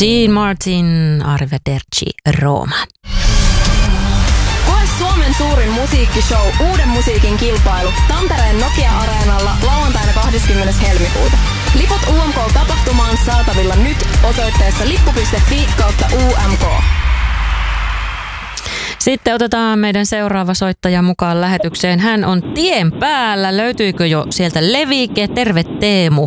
Dean Martin, Arrivederci, Roma. Koe Suomen suurin musiikkishow Uuden musiikin kilpailu Tampereen Nokia-areenalla lauantaina 20. helmikuuta. Liput UMK-tapahtumaan saatavilla nyt osoitteessa lippu.fi/UMK. Sitten otetaan meidän seuraava soittaja mukaan lähetykseen. Hän on tien päällä. Löytyykö jo sieltä levike? Terve Teemu.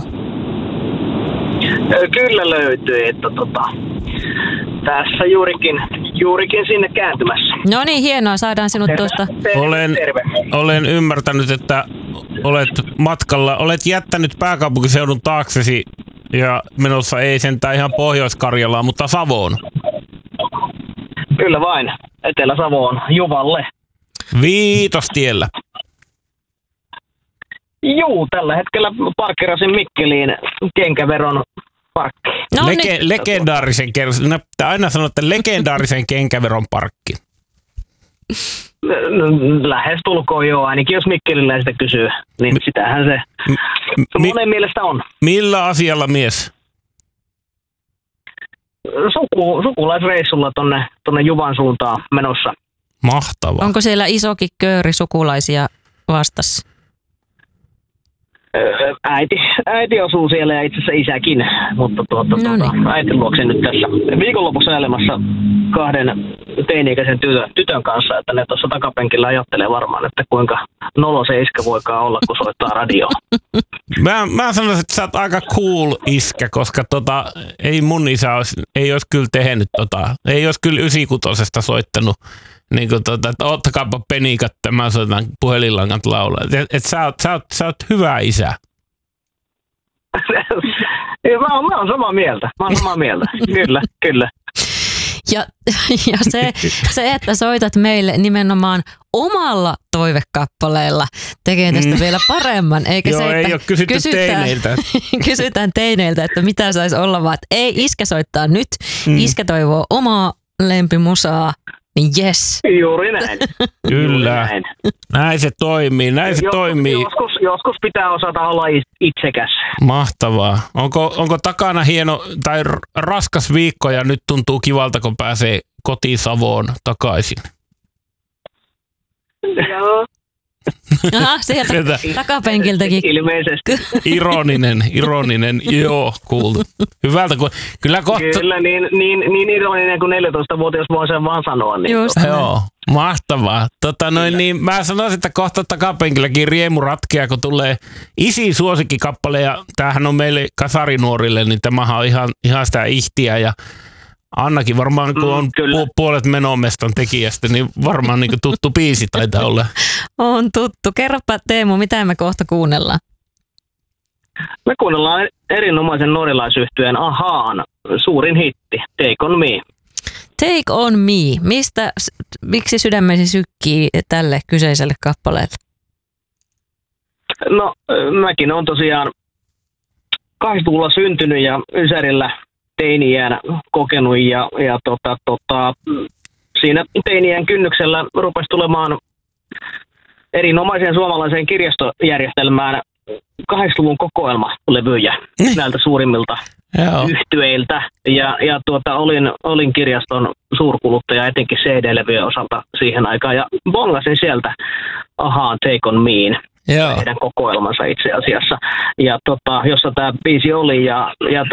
Kyllä löytyy, että tässä juurikin sinne kääntymässä. No niin, hienoa. Saadaan sinut tuosta. Olen ymmärtänyt, että olet matkalla. Olet jättänyt pääkaupunkiseudun taaksesi ja menossa ei sentään ihan Pohjois-Karjalaan, mutta Savoon. Kyllä vain. Etelä-Savoon, Juvalle. Viitostiellä. Juu, tällä hetkellä parkkerasin Mikkeliin kenkäveron parkki. No Legendaarisen, aina sanotte legendaarisen kenkäveron parkki. Lähestulkoon joo, ainakin jos Mikkelillä sitä kysyy, niin sitähän se monen mielestä on. Millä asialla mies? Sukulaisreissulla tonne Juvan suuntaan menossa. Mahtavaa. Onko siellä isokin kööri sukulaisia vastassa? Äiti asuu siellä ja itse asiassa isäkin, mutta äitin luokse nyt tässä viikonlopussa elämässä 2 teini-ikäisen tytön kanssa, että ne tuossa takapenkillä ajattelee varmaan, että kuinka nolo se iskä voikaan olla, kun soittaa radioon. Mä sanoisin, että sä oot aika cool iskä, koska ei mun isä ei olisi kyllä tehnyt ei olisi kyllä 96 soittanut. Niin kuin että ottakaapa penikat, mä soitan puhelinlangat laulaa. Sä oot hyvä isä. Mä oon samaa mieltä. Kyllä. Ja se, että soitat meille nimenomaan omalla toivekappaleella, tekee tästä vielä paremman. Eikä joo, se, että ei ole kysytty teineiltä. Kysytään teineiltä, että mitä saisi olla, vaan ei iskä soittaa nyt. Iskä toivoo omaa lempimusaa. Yes. Juuri näin. Kyllä. Näin se toimii. Joskus pitää osata olla itsekäs. Mahtavaa. Onko takana hieno tai raskas viikko ja nyt tuntuu kivalta, kun pääsee kotiin Savoon takaisin? Joo. Aha, sieltä takapenkiltäkin. Ilmeisesti. Ironinen, joo, kuultu. Hyvältä, kun kyllä kohta... Kyllä, niin ironinen kuin 14-vuotias voi sen vaan sanoa. Niin joo, mahtavaa. Niin mä sanoisin, että kohta takapenkilläkin riemu ratkeaa, kun tulee isin suosikkikappale, ja tämähän on meille kasarinuorille, niin tämähän on ihan sitä ihtiä, ja Annakin varmaan, kun on puolet Menomestan tekijästä, niin varmaan niin tuttu biisi taitaa olla. On tuttu. Kerropa Teemu, mitä me kohta kuunnellaan? Me kuunnellaan erinomaisen norjalaisyhtyeen Ahaan suurin hitti, Take on Me. Take on Me. Miksi sydämesi sykkii tälle kyseiselle kappaleelle? No, mäkin olen tosiaan 80-luvulla syntynyt ja Ysärillä teiniään kokenut ja siinä teiniään kynnyksellä rupesi tulemaan erinomaiseen suomalaiseen kirjastojärjestelmään 80-luvun kokoelmalevyjä näiltä suurimmilta yhtyeiltä ja olin kirjaston suurkuluttaja etenkin CD-levyjen osalta siihen aikaan ja bongasin sieltä Ahaan Take on Me. Heidän kokoelmansa itse asiassa, ja jossa tämä biisi oli, ja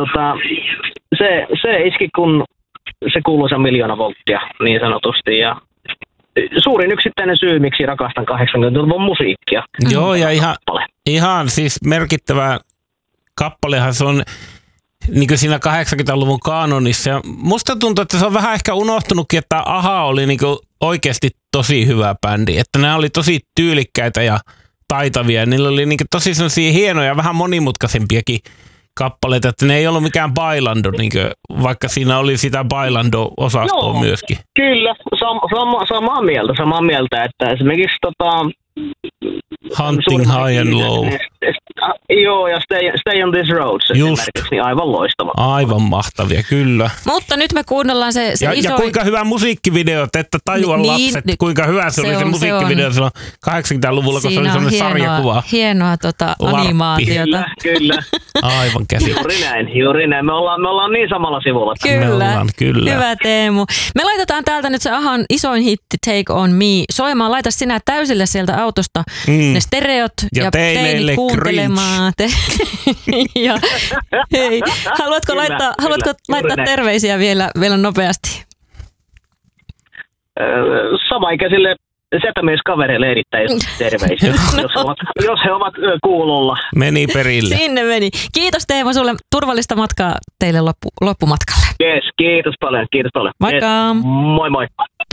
se iski, kun se kuuluisa 1 000 000 volttia niin sanotusti, ja suurin yksittäinen syy, miksi rakastan 80-luvun musiikkia. Joo, ja ihan siis merkittävä kappalehan se on niin kuin siinä 80-luvun kaanonissa, ja musta tuntuu, että se on vähän ehkä unohtunutkin, että Aha oli niin kuin oikeasti tosi hyvä bändi, että ne oli tosi tyylikkäitä ja taitavia. Niillä oli niinku tosi sellaisia hienoja, vähän monimutkaisempiakin kappaleita, että ne ei ollut mikään bailando, niinku, vaikka siinä oli sitä bailando-osastoa myöskin. Kyllä, samaa mieltä, että esimerkiksi Hunting High and Low. Joo, ja Stay on This Road, esimerkiksi, niin aivan loistava. Aivan mahtavia, kyllä. Mutta nyt me kuunnellaan se ja, iso... Ja kuinka hyvä musiikkivideot, että tajua lapset, kuinka hyvä se oli se musiikkivideo silloin 80-luvulla, kun se oli sellainen sarjakuva. Hienoa animaatiota. Kyllä. Aivan käsittämätöntä. Juuri näin. Me ollaan niin samalla sivulla. Kyllä. Hyvä Teemu. Me laitetaan täältä nyt se Ahan isoin hitti Take On Me soimaan. Laita sinä täysille sieltä autosta ne stereot ja teinit kuuntelemaan. Ja, hei, haluatko laittaa terveisiä vielä nopeasti? Samaikäisille setämieskavereille erittäin terveisiä, jos he ovat kuulolla. Meni perille. Sinne meni. Kiitos Teemu sulle. Turvallista matkaa teille loppumatkalle. Yes, kiitos paljon. Moikka. Yes. Moi moi.